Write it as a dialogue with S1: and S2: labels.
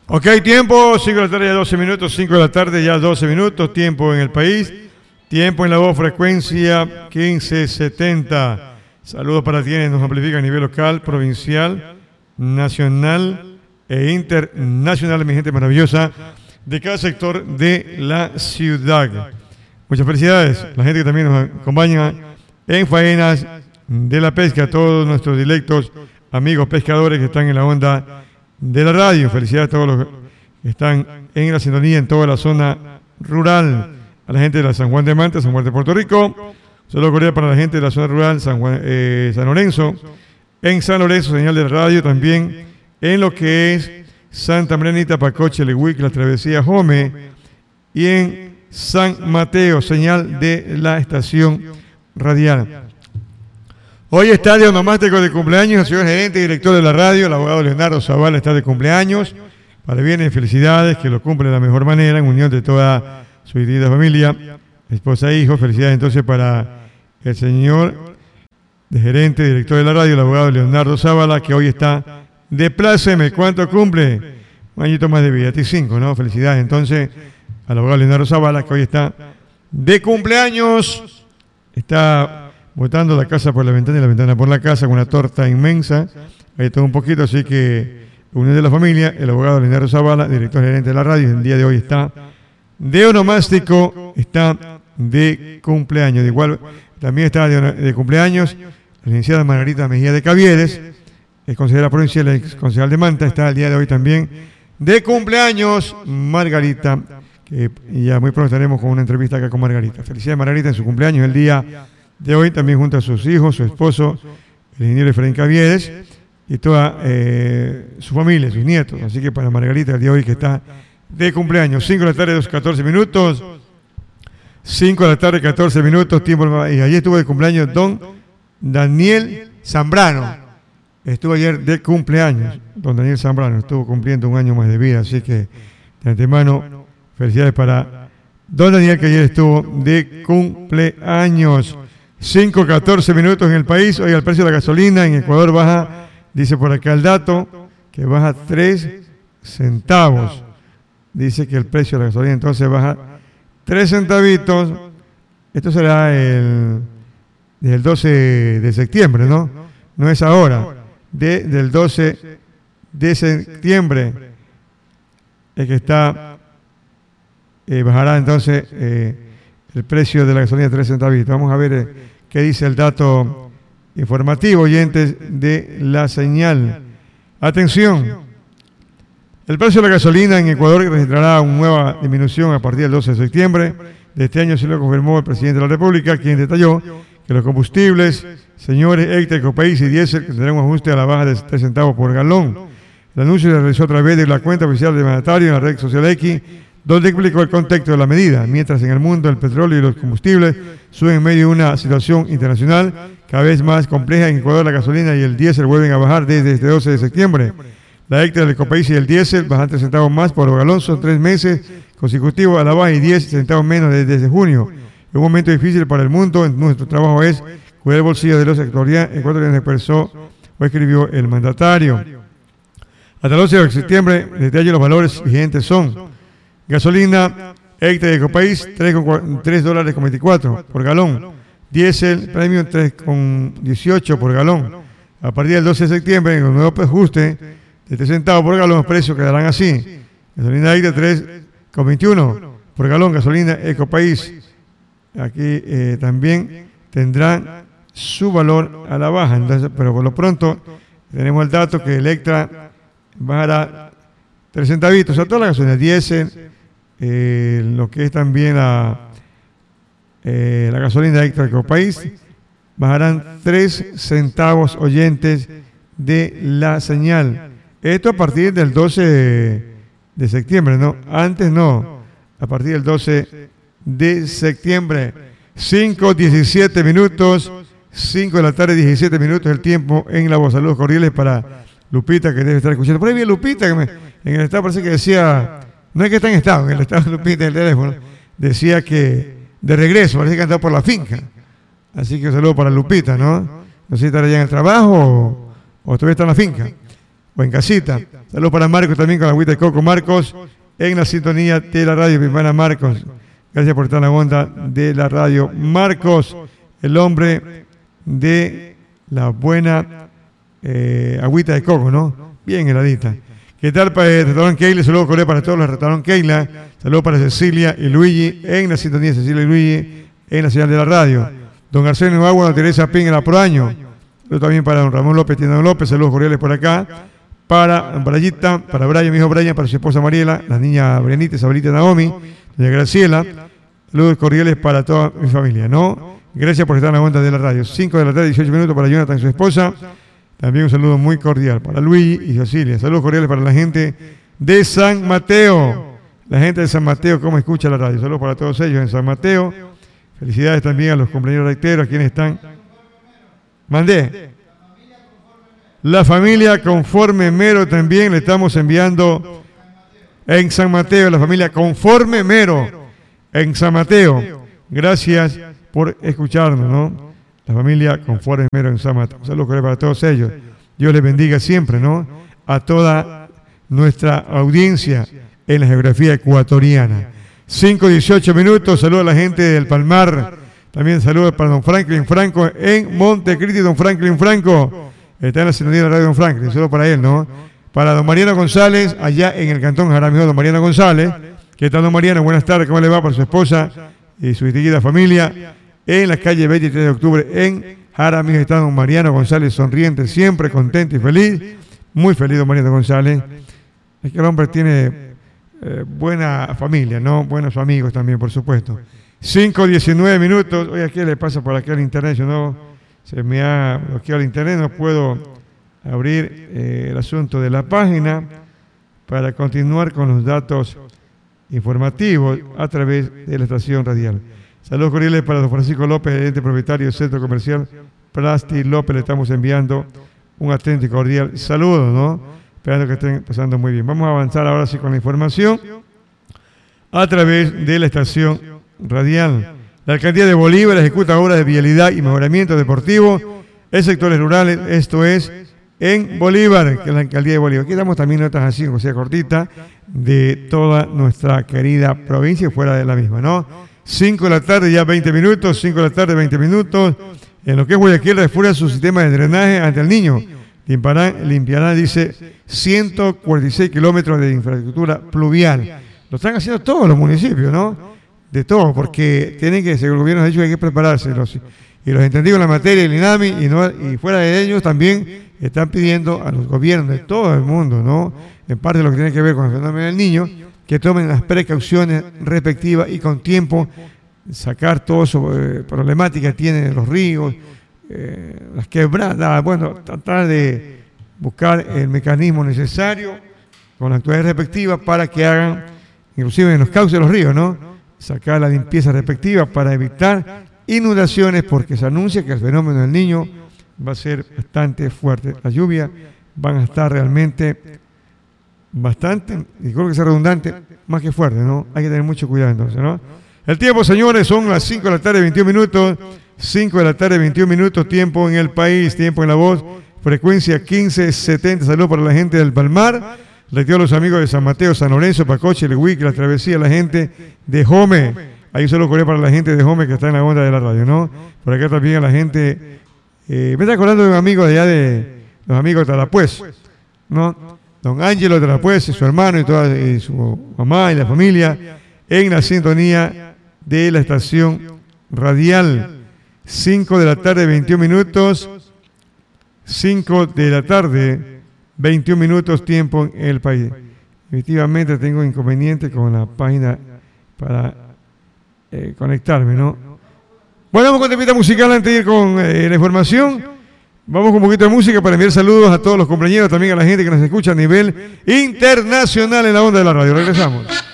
S1: Ok, tiempo, 5 de la tarde ya 12 minutos, 5 de la tarde ya 12 minutos, tiempo en el país, tiempo en la voz, frecuencia 1570. Saludos para quienes nos amplifican a nivel local, provincial, nacional e internacional, mi gente maravillosa de cada sector de la ciudad. Muchas felicidades, la gente que también nos acompaña en faenas de la pesca, todos nuestros directos amigos pescadores que están en la onda de la radio. Felicidades a todos los que están en la sintonía en toda la zona rural, a la gente de la San Juan de Manta, San Juan de Puerto Rico. Saludos cordiales para la gente de la zona rural, San Lorenzo, en San Lorenzo, señal de la radio, también en lo que es Santa Marianita, Pacoche, Lehuic, la Travesía Jome, y en San Mateo, señal de la estación radial. Hoy está de onomástico de cumpleaños el señor gerente y director de la radio, el abogado Leonardo Zavala, está de cumpleaños. Para bien y felicidades, que lo cumple de la mejor manera, en unión de toda su querida familia, esposa e hijos. Felicidades entonces para el señor de gerente y director de la radio, el abogado Leonardo Zavala, que hoy está de pláceme. ¿Cuánto cumple? Un añito más de vida, 5, ¿no? Felicidades entonces al abogado Leonardo Zavala, que hoy está de cumpleaños. Está botando la casa por la ventana y la ventana por la casa con una torta inmensa. Ahí todo un poquito, así que unión de la familia, el abogado Leonardo Zavala, director gerente de la radio, el día de hoy está de onomástico, está de cumpleaños. De igual, también está de cumpleaños la licenciada Margarita Mejía de Cavieres, es consejera provincial, ex concejal de Manta, está el día de hoy también de cumpleaños Margarita, que ya muy pronto estaremos con una entrevista acá con Margarita. Felicidades Margarita en su cumpleaños el día de hoy, también junto a sus hijos, su esposo, el ingeniero Efraín Cavieres, y toda su familia, sus nietos. Así que para Margarita el día de hoy que está de cumpleaños, 5 de la tarde, 14 minutos, 5 de la tarde, 14 minutos, tiempo, y allí estuvo de cumpleaños don Daniel Zambrano, estuvo ayer de cumpleaños, don Daniel Zambrano, estuvo cumpliendo un año más de vida, así que de antemano, felicidades para don Daniel, que ayer estuvo de cumpleaños. 5:14 minutos en el país. Hoy el precio de la gasolina en Ecuador baja, dice por acá el dato, que baja 3 centavos. Dice que el precio de la gasolina entonces baja 3 centavitos. Esto será desde el 12 de septiembre, ¿no? No es ahora. Del 12 de septiembre es que está, bajará entonces el precio de la gasolina 3 centavitos. Vamos a ver qué dice el dato informativo, oyentes de la señal. Atención, el precio de la gasolina en Ecuador registrará una nueva disminución a partir del 12 de septiembre de este año, se lo confirmó el presidente de la República, quien detalló que los combustibles, señores, Ectra, Ecopaís y Diesel, que tendrán un ajuste a la baja de 3 centavos por galón. El anuncio se realizó a través de la cuenta oficial del mandatario en la red social X, donde explicó el contexto de la medida, mientras en el mundo el petróleo y los combustibles suben en medio de una situación internacional cada vez más compleja. En Ecuador la gasolina y el diésel vuelven a bajar desde este 12 de septiembre. La Ectra, el Ecopaís y el diésel bajan 3 centavos más por galón, son 3 meses consecutivos a la baja y 10 centavos menos desde junio. Es un momento difícil para el mundo, nuestro trabajo es cuidar el bolsillo de los ecuatorianos, expresó o escribió el mandatario. Hasta el 12 de septiembre, desde ayer los valores vigentes son: gasolina Ectra de Ecopaís, $3.24 por galón. Diésel Premium, 3.18 por galón. A partir del 12 de septiembre, en el nuevo ajuste de 3 centavos por galón, los precios quedarán así: gasolina Ectra, 3.21 por galón. Gasolina Ecopaís, aquí también tendrán su valor a la baja. Entonces, pero por lo pronto, tenemos el dato que el Ectra bajará 3 centavitos a toda la gasolina. Diésel, lo que es también la gasolina Ectra de Ecopaís, bajarán 3 centavos, oyentes de la señal. Esto a partir del 12 de septiembre, ¿no? Antes no, a partir del 12 de septiembre. 5:17 minutos, 5 de la tarde, 17 minutos el tiempo en la voz. Saludos cordiales para Lupita, que debe estar escuchando. Por ahí vi a Lupita, en el estado parece que decía, no es que está en estado, en el estado Lupita del teléfono, decía que de regreso, parece que andaba por la finca. Así que un saludo para Lupita, ¿no? No sé si estará allá en el trabajo o todavía está en la finca. o en casita. Saludos para Marcos también con la agüita de coco. Marcos, en la sintonía de la radio, mi hermana Marcos. Gracias por estar en la onda de la radio. Marcos, el hombre de la buena agüita de coco, ¿no? Bien heladita. ¿Qué tal para el restaurante Keila? Saludos cordiales para todos los restaurantes Keila. Saludos para Cecilia y Luigi en la sintonía, Cecilia y Luigi en la señal de la radio. Don Arsenio Agua, don Teresa Pin en la Proaño. Saludos también para don Ramón López, Tienda Don López. Saludos cordiales por acá. Para Brayita, para Brian, mi hijo Brian, para su esposa Mariela, la niña Brianita, Isabelita Naomi, doña Graciela. Saludos cordiales para toda mi familia, ¿no? Gracias por estar en la onda de la radio. 5 de la tarde, 18 minutos para Jonathan y su esposa. También un saludo muy cordial para Luigi y Cecilia. Saludos cordiales para la gente de San Mateo. La gente de San Mateo, ¿cómo escucha la radio? Saludos para todos ellos en San Mateo. Felicidades también a los compañeros reiteros, a quienes están. Mandé. La familia Conforme Mero también le estamos enviando en San Mateo. La familia Conforme Mero en San Mateo. Gracias por escucharnos, ¿no? La familia Conforme Mero en San Mateo. Saludos para todos ellos. Dios les bendiga siempre, ¿no? A toda nuestra audiencia en la geografía ecuatoriana. 5:18 minutos. Saludos a la gente del Palmar. También saludos para don Franklin Franco en Montecristi. Don Franklin Franco está en la sintonía de la radio, don Franklin. Saludos para él, ¿no? Para don Mariano González, allá en el Cantón Jaramillo, don Mariano González. ¿Qué tal, don Mariano? Buenas tardes. ¿Cómo le va para su esposa y su distinguida familia? En la calle 23 de octubre, en Jaramillo, está don Mariano González, sonriente, siempre contento y feliz. Muy feliz, don Mariano González. Es que el hombre tiene buena familia, ¿no? Buenos amigos también, por supuesto. 5:19 minutos. Oye, ¿qué le pasa por aquí al internet? Yo no, se me ha bloqueado el internet, no puedo abrir el asunto de la página para continuar con los datos informativos a través de la estación radial. Saludos cordiales para don Francisco López, gerente propietario del Centro Comercial Plasti López. Le estamos enviando un atento y cordial saludo, ¿no? Esperando que estén pasando muy bien. Vamos a avanzar ahora sí con la información a través de la estación radial. La Alcaldía de Bolívar ejecuta obras de vialidad y mejoramiento deportivo en sectores rurales, esto es en Bolívar, que es la Alcaldía de Bolívar. Aquí damos también notas así, o sea, cortitas, de toda nuestra querida provincia y fuera de la misma, ¿no? 5 de la tarde, ya 20 minutos, 5 de la tarde, 20 minutos. En lo que es Guayaquil, refuerza su sistema de drenaje ante el Niño. Limpiarán, dice, 146 kilómetros de infraestructura pluvial. Lo están haciendo todos los municipios, ¿no? De todo, porque tienen que, según el gobierno ha dicho que hay que prepararse. Y los entendidos en la materia del INAMI y fuera de ellos también están pidiendo a los gobiernos de todo el mundo, ¿no? En parte de lo que tiene que ver con el fenómeno del Niño, que tomen las precauciones respectivas y con tiempo sacar todo eso problemática que tienen los ríos, las quebradas, bueno, tratar de buscar el mecanismo necesario con las actividades respectivas para que hagan, inclusive en los cauces de los ríos, ¿no? Sacar la limpieza respectiva para evitar inundaciones, porque se anuncia que el fenómeno del Niño va a ser bastante fuerte. Las lluvias van a estar realmente bastante, y creo que sea redundante, más que fuerte, ¿no? Hay que tener mucho cuidado entonces, ¿no? El tiempo, señores, son las 5 de la tarde, 21 minutos. 5 de la tarde, 21 minutos, tiempo en el país, tiempo en la voz, frecuencia 1570. Saludos para la gente del Palmar. Retiro a los amigos de San Mateo, San Lorenzo, Pacoche, El Huique, la Travesía, la gente de Jome. Ahí un saludo para la gente de Jome que está en la onda de la radio, ¿no? Por acá también a la gente. Me está acordando de un amigo de allá de los amigos de Talapuez, ¿no? Don Ángelo de Talapuez, su hermano y su mamá y la familia en la sintonía de la estación radial. 5 de la tarde, 21 minutos. 5 de la tarde, 21 minutos, tiempo en el país. Efectivamente tengo inconveniente con la página para conectarme, ¿no? Bueno, vamos con temita musical antes de ir con la información. Vamos con un poquito de música para enviar saludos a todos los compañeros, también a la gente que nos escucha a nivel internacional en la onda de la radio. Regresamos.